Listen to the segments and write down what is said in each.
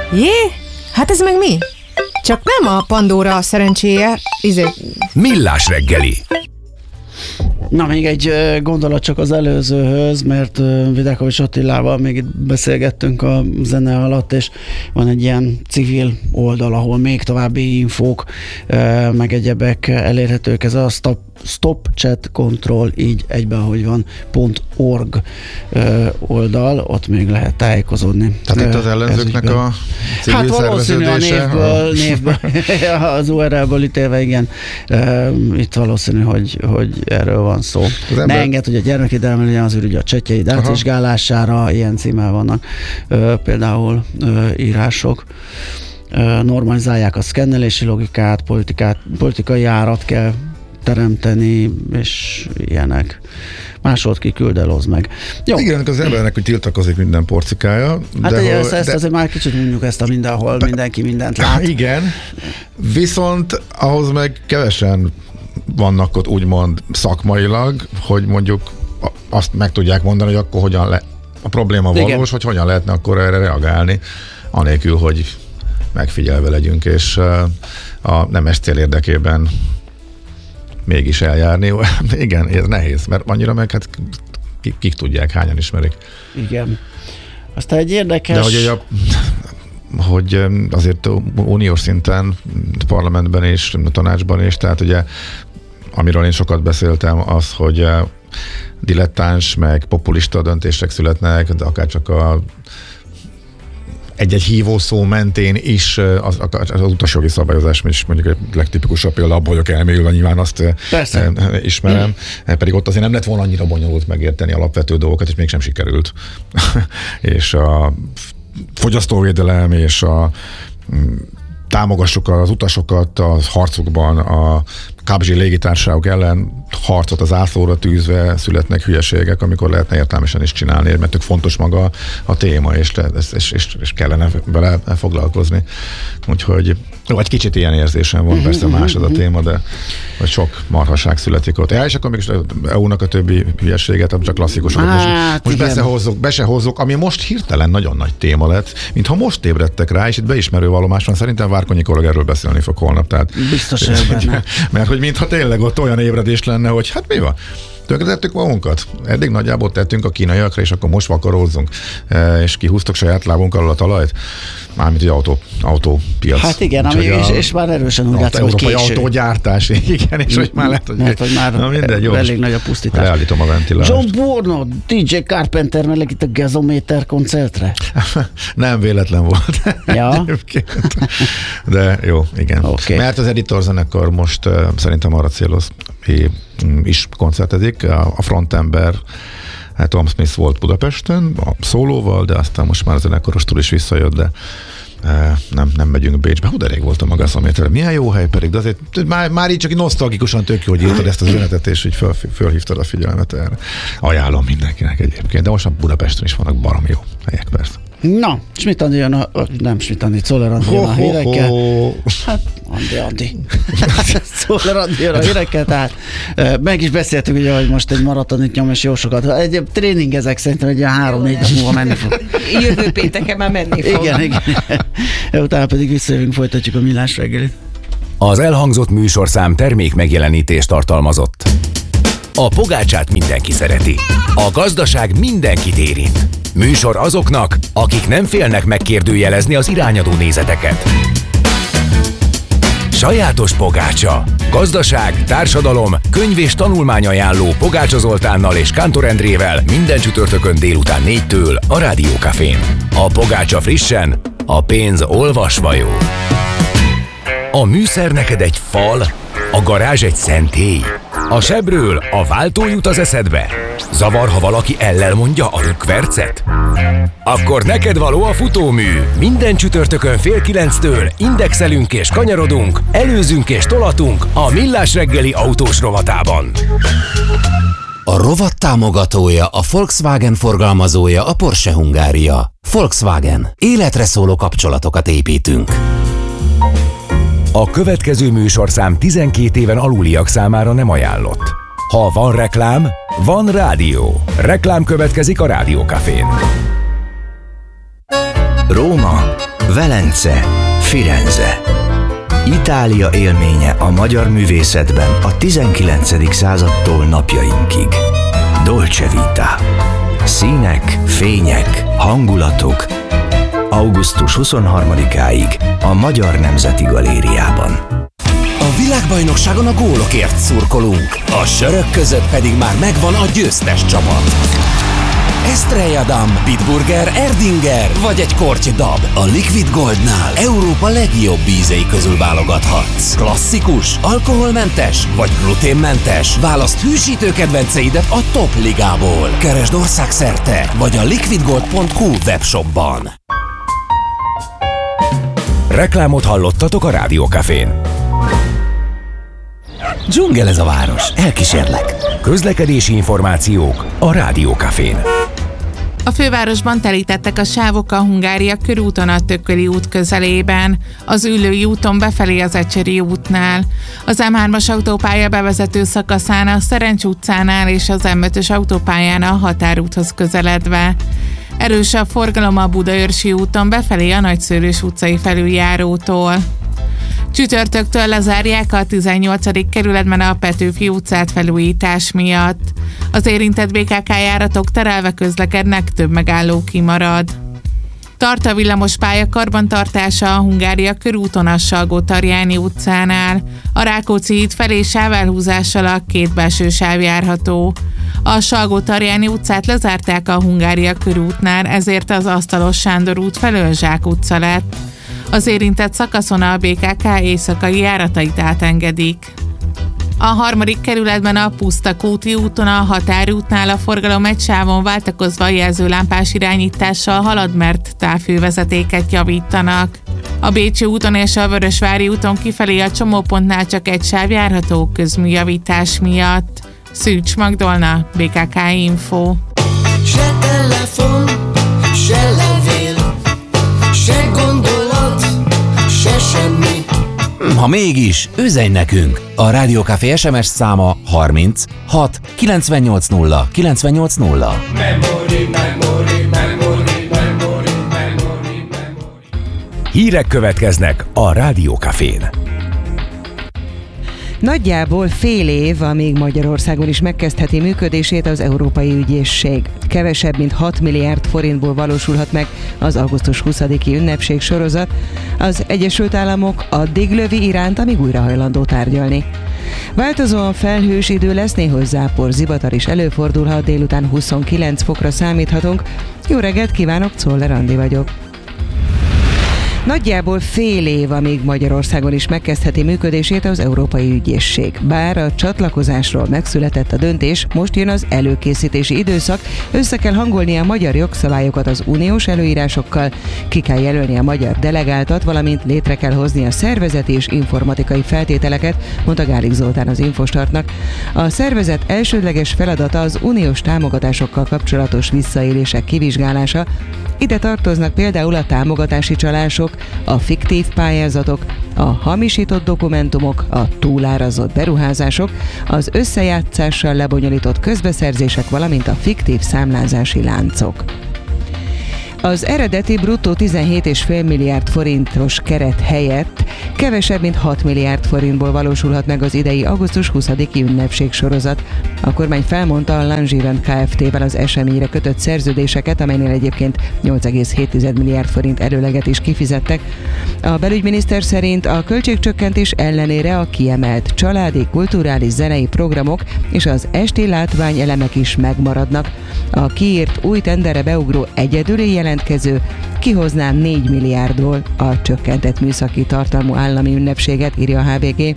Jé? Hát ez meg mi? Csak nem a Pandora szerencséje, Millás reggeli. Na, még egy gondolat csak az előzőhöz, mert Vidákovics Attilával még itt beszélgettünk a zene alatt, és van egy ilyen civil oldal, ahol még további infók, meg egyebek elérhetők. Ez a Stop Chat Control, így egyben, ahogy van, .org oldal, ott még lehet tájékozódni. Tehát itt az ellenzőknek a civil szerveződése? Hát valószínű a névből az URL-ből ítélve, igen. Itt valószínű, hogy erről van szó. Ne enged, hogy a gyermekvédelem legyen az ürügy a csetjeid átvizsgálására, ilyen címmel vannak például írások. Normalizálják a szkennelési logikát, politikai árat kell teremteni, és ilyenek. Másolt ki, küld el, hozd meg. Jó. Igen, az embernek, hogy tiltakozik minden porcikája. Hát ezt azért már kicsit mondjuk ezt a mindenhol, mindenki mindent lát. Igen, viszont ahhoz meg kevesen vannak ott úgymond szakmailag, hogy mondjuk azt meg tudják mondani, hogy akkor hogyan a probléma valós, hogy hogyan lehetne akkor erre reagálni, anélkül, hogy megfigyelve legyünk, és a nemes cél érdekében mégis eljárni. Igen, ez nehéz, mert annyira meg hát kik tudják, hányan ismerik. Igen. Aztán egy érdekes... De hogy azért uniós szinten, parlamentben és tanácsban is, tehát ugye amiről én sokat beszéltem, az, hogy dilettáns, meg populista döntések születnek, de akár csak egy-egy hívószó mentén is az utasjogi szabályozás is mondjuk egy legtipikusabb példa, abban vagyok elmélyülve, nyilván azt ismerem, pedig ott azért nem lett volna annyira bonyolult megérteni alapvető dolgokat, és mégsem sikerült. És a fogyasztóvédelem és támogassuk az utasokat a harcukban, a Kabzsi légitársaságok ellen harcot az ászlóra tűzve születnek hülyeségek, amikor lehetne értelmesen is csinálni, mert tök fontos maga a téma, és kellene vele foglalkozni. Úgyhogy vagy kicsit ilyen érzésem van, persze más az a téma, de vagy sok marhaság születik ott. És akkor mégis EU-nak a többi hülyeséget, csak klasszikusokat. Most be se hozzuk, ami most hirtelen nagyon nagy téma lett, mintha most ébredtek rá, és itt beismerő vallomás van. Szerintem Várkonyi kollega erről beszélni fog holnap. Tehát, biztos mert hogy mintha tényleg ott olyan ébredés lenne, hogy hát mi van? Tönkretettük magunkat. Eddig nagyjából tettünk a kínaiakra, és akkor most vakarózzunk, és kihúztok saját lábunk alól a talajt. Mármint egy autópiac. Hát igen, és már erősen úgy látszik, hogy késő. Autógyártás, igen, és hogy már lehet, hogy... Mert hogy már elég nagy a pusztítás. Leállítom a ventilálást. John Borno, DJ Carpenter meleg itt a Gazométer koncertre? Nem véletlen volt. Ja? De jó, igen. Okay. Mert az Editor zenekar most szerintem arra céloz, is koncertezik. A frontember Tom Smith volt Budapesten a szólóval, de aztán most már a zenekarostól is visszajött, de nem megyünk Bécsbe. Hú, de rég voltam a Gazométerre. Milyen jó hely pedig, de azért már így csak nosztalgikusan tök jó, hogy írtad ezt az üzenetet, és így fölhívtad a figyelmet erre. Ajánlom mindenkinek egyébként, de most a Budapesten is vannak baromi jó helyek, persze. Na, Schmidt Andi jön Czoller Andi jön a hírekkel. Hát, Andi. Czoller Andi jön a hírekkel, tehát meg is beszéltük, ugye, hogy most egy maratonit nyom, és jó sokat. Egy tréning ezek szerintem egy 3-4 nap múlva menni fog. Jövő pénteken már menni fog. Igen. Utána pedig visszajövünk, folytatjuk a Millás reggelit. Az elhangzott műsorszám termék megjelenítést tartalmazott. A pogácsát mindenki szereti. A gazdaság mindenkit érint. Műsor azoknak, akik nem félnek megkérdőjelezni az irányadó nézeteket. Sajátos pogácsa. Gazdaság, társadalom, könyv és tanulmányajánló Pogácsa Zoltánnal és Kántor Endrével minden csütörtökön délután 4-től a Rádió Cafén. A pogácsa frissen, a pénz olvasva jó. A műszer neked egy fal, a garázs egy szentély. A sebről a váltó jut az eszedbe. Zavar, ha valaki ellel mondja a rükvercet? Akkor neked való a futómű. Minden csütörtökön 8:30 indexelünk és kanyarodunk, előzünk és tolatunk a Millás reggeli autós rovatában. A rovat támogatója, a Volkswagen forgalmazója, a Porsche Hungária. Volkswagen. Életre szóló kapcsolatokat építünk. A következő műsorszám 12 éven aluliak számára nem ajánlott. Ha van reklám, van rádió. Reklám következik a Rádió Cafén. Róma Velence, Firenze. Itália élménye a magyar művészetben a 19. századtól napjainkig. Dolce Vita. Színek, fények, hangulatok. Augusztus 23-áig a Magyar Nemzeti Galériában. A világbajnokságon a gólokért szurkolunk, a sörök között pedig már megvan a győztes csapat. Estrella Damm, Bitburger, Erdinger vagy egy korty dab. A Liquid Goldnál Európa legjobb ízei közül válogathatsz. Klasszikus, alkoholmentes vagy gluténmentes? Válaszd hűsítő kedvenceidet a top ligából. Keresd országszerte vagy a liquidgold.hu webshopban. Reklámot hallottatok a Rádió Cafén. Dzsungel ez a város, elkísérlek. Közlekedési információk a Rádió Cafén. A fővárosban telítettek a sávok a Hungária körúton a Tököli út közelében, az Üllői úton befelé az Ecseri útnál, az M3-as autópálya bevezető szakaszán a Szerencs utcánál és az M5-ös autópályán a Határúthoz közeledve. Erős a forgalom a Budaörsi úton befelé a Nagyszőlős utcai felüljárótól. Csütörtöktől lezárják a 18. kerületben a Petőfi utcát felújítás miatt. Az érintett BKK járatok terelve közlekednek, több megálló kimarad. Tart a villamospálya karbantartása a Hungária körúton a Salgó-Tarjáni utcánál. A Rákóczi híd felé sávelhúzással a két belső sáv járható. A Salgó-Tarjáni utcát lezárták a Hungária körútnál, ezért az Asztalos Sándor út felől Zsák utca lett. Az érintett szakaszon a BKK éjszakai járatait átengedik. A 3. kerületben a Pusztakúti úton a Határútnál a forgalom egy sávon váltakozva jelzőlámpás irányítással halad, mert távhővezetéket javítanak. A Bécsi úton és a Vörösvári úton kifelé a csomópontnál csak egy sáv járható közműjavítás miatt. Szűcs Magdolna, BKK Info. Se telefon, se levél, se gondolat, se semmi. Ha mégis, üzenj nekünk! A Rádió Café SMS száma 30 6 980 980. Hírek következnek a Rádió Cafén. Nagyjából fél év, amíg Magyarországon is megkezdheti működését az Európai Ügyészség. Kevesebb, mint 6 milliárd forintból valósulhat meg az augusztus 20-i ünnepség sorozat. Az Egyesült Államok addig lövi Iránt, amíg újra hajlandó tárgyalni. Változóan felhős idő lesz, néhol zápor, zivatar is előfordulhat, délután 29 fokra számíthatunk. Jó reggelt kívánok, Czoller Andi vagyok. Nagyjából fél év, amíg Magyarországon is megkezdheti működését az Európai Ügyészség. Bár a csatlakozásról megszületett a döntés, most jön az előkészítési időszak, össze kell hangolni a magyar jogszabályokat az uniós előírásokkal, ki kell jelölni a magyar delegáltat, valamint létre kell hozni a szervezeti és informatikai feltételeket, mondta Gálik Zoltán az Infostartnak. A szervezet elsődleges feladata az uniós támogatásokkal kapcsolatos visszaélések kivizsgálása. Ide tartoznak például a támogatási csalások, a fiktív pályázatok, a hamisított dokumentumok, a túlárazott beruházások, az összejátszással lebonyolított közbeszerzések, valamint a fiktív számlázási láncok. Az eredeti bruttó 17,5 milliárd forintos keret helyett kevesebb, mint 6 milliárd forintból valósulhat meg az idei augusztus 20-i ünnepség sorozat. A kormány felmondta a Langevent Kft-vel az eseményre kötött szerződéseket, amelynél egyébként 8,7 milliárd forint előleget is kifizettek. A belügyminiszter szerint a költségcsökkentés ellenére a kiemelt családi, kulturális, zenei programok és az esti látványelemek is megmaradnak. A kiírt új tenderre beugró egyedüli jelentkező kihozná 4 milliárdból a csökkentett műszaki tartalmú állami ünnepséget, írja a HVG.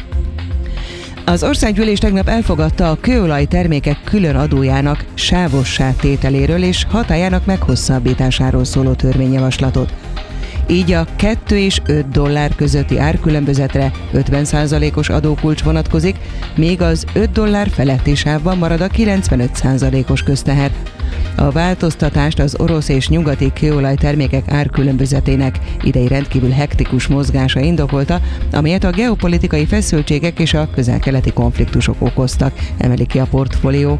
Az országgyűlés tegnap elfogadta a kőolaj termékek külön adójának sávossá tételéről és hatályának meghosszabbításáról szóló törvényjavaslatot. Így a 2 és 5 dollár közötti árkülönbözetre 50%-os adókulcs vonatkozik, míg az 5 dollár feletti sávban marad a 95%-os közteher. A változtatást az orosz és nyugati kőolajtermékek árkülönbözetének idei rendkívül hektikus mozgása indokolta, amelyet a geopolitikai feszültségek és a közel-keleti konfliktusok okoztak, emeli ki a Portfólió.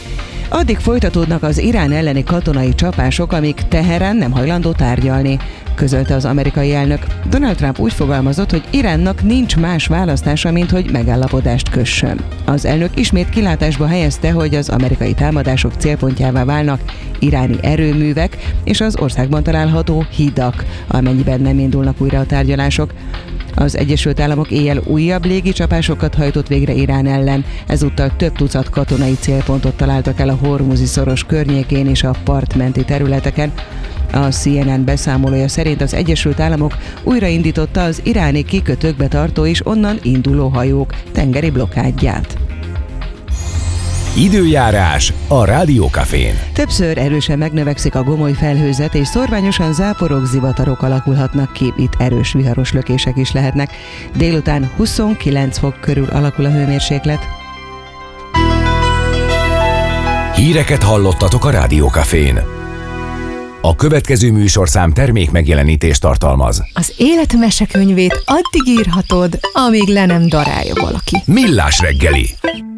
Addig folytatódnak az Irán elleni katonai csapások, amíg Teherán nem hajlandó tárgyalni. közölte az amerikai elnök. Donald Trump úgy fogalmazott, hogy Iránnak nincs más választása, mint hogy megállapodást kössön. Az elnök ismét kilátásba helyezte, hogy az amerikai támadások célpontjává válnak iráni erőművek és az országban található hidak, amennyiben nem indulnak újra a tárgyalások. Az Egyesült Államok éjjel újabb légicsapásokat hajtott végre Irán ellen, ezúttal több tucat katonai célpontot találtak el a Hormuzi szoros környékén és a partmenti területeken. A CNN beszámolója szerint az Egyesült Államok újraindította az iráni kikötőkbe tartó és onnan induló hajók tengeri blokkádját. Időjárás a Rádiókafén. Többször erősen megnövekszik a gomoly felhőzet, és szórványosan záporok, zivatarok alakulhatnak ki, itt erős viharos lökések is lehetnek. Délután 29 fok körül alakul a hőmérséklet. Híreket hallottatok a Rádiókafén. A következő műsorszám termék megjelenítést tartalmaz. Az élet mesekönyvét addig írhatod, amíg le nem darálja valaki. Millás reggeli.